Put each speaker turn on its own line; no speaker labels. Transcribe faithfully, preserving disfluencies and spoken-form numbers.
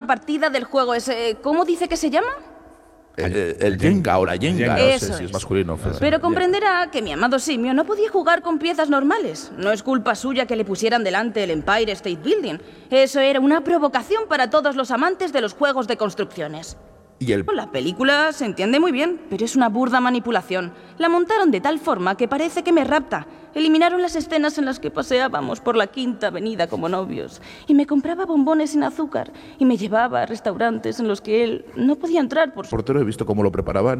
partida del juego ese. ¿Cómo dice que se llama?
El, el Jenga o la Jenga, no
Eso
sé si es
es.
masculino o femenino.
Pero comprenderá que mi amado simio no podía jugar con piezas normales. No es culpa suya que le pusieran delante el Empire State Building. Eso era una provocación para todos los amantes de los juegos de construcciones.
Y el...
La película se entiende muy bien, pero es una burda manipulación. La montaron de tal forma que parece que me rapta. Eliminaron las escenas en las que paseábamos por la Quinta Avenida como novios. Y me compraba bombones sin azúcar. Y me llevaba a restaurantes en los que él no podía entrar por su...
portero he visto cómo lo preparaban